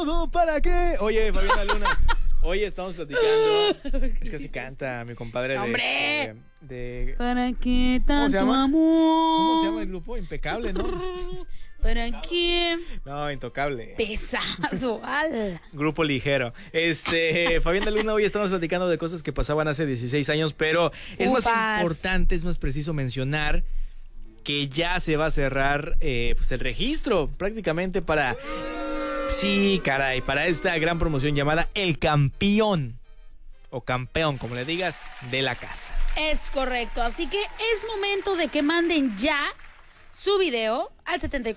todo para qué. Oye, Fabiana Luna, hoy estamos platicando. Es que así canta mi compadre ¡Hombre! de ¿Para qué tanto amor? ¿Cómo se llama el grupo? Impecable, ¿no? ¿Para qué? No, Intocable. Pesado, al. Grupo ligero. Fabián de Luna, hoy estamos platicando de cosas que pasaban hace 16 años, pero es más importante, es más preciso mencionar que ya se va a cerrar pues el registro prácticamente para... Sí, caray, para esta gran promoción llamada El Campeón. O campeón, como le digas, de la casa. Es correcto, así que es momento de que manden ya su video al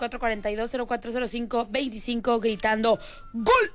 7442-0405-25 gritando ¡Gol!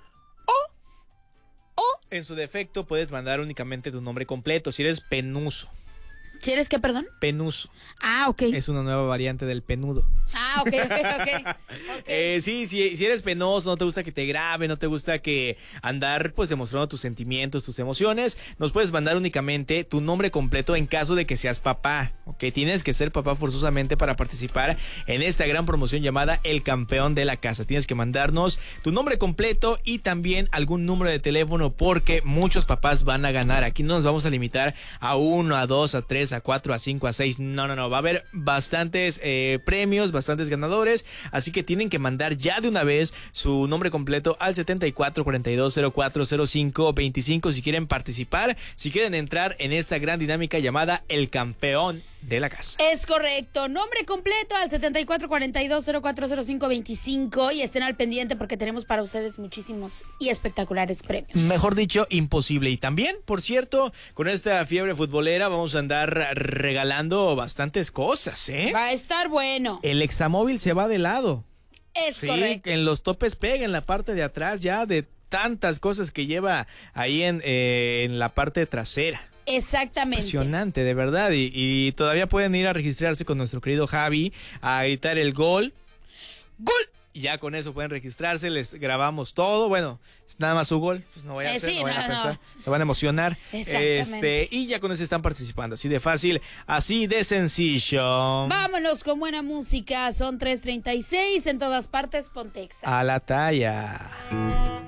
O en su defecto puedes mandar únicamente tu nombre completo si eres penuso. ¿Si eres qué, perdón? Penuso. Ah, ok. Es una nueva variante del penudo. Ah, ok. Sí, si eres penoso, no te gusta que te grabe, no te gusta que andar pues demostrando tus sentimientos, tus emociones, nos puedes mandar únicamente tu nombre completo en caso de que seas papá, ¿ok? Tienes que ser papá forzosamente para participar en esta gran promoción llamada El Campeón de la Casa. Tienes que mandarnos tu nombre completo y también algún número de teléfono porque muchos papás van a ganar. Aquí no nos vamos a limitar a 1, a 2, a 3, a 4, a 5, a 6. No. Va a haber bastantes premios, bastantes ganadores. Así que tienen que mandar ya de una vez su nombre completo al 7442040525 si quieren participar, si quieren entrar en esta gran dinámica llamada El Campeón de la Casa. Es correcto. Nombre completo al 7442040525 y estén al pendiente porque tenemos para ustedes muchísimos y espectaculares premios. Mejor dicho, imposible. Y también, por cierto, con esta fiebre futbolera vamos a andar regalando bastantes cosas, ¿eh? Va a estar bueno. El Examóvil se va de lado. Es correcto. En los topes pega en la parte de atrás ya de tantas cosas que lleva ahí en la parte trasera. Exactamente. Impresionante, de verdad. Y todavía pueden ir a registrarse con nuestro querido Javi a gritar el gol. ¡Gol! Y ya con eso pueden registrarse, les grabamos todo. Bueno, es nada más su gol, pues no vayan a hacer, no vayan a pensar, se van a emocionar. Exactamente. Y ya con eso están participando, así de fácil, así de sencillo. Vámonos con buena música, son 3:36 en todas partes, Pontexa. A la talla.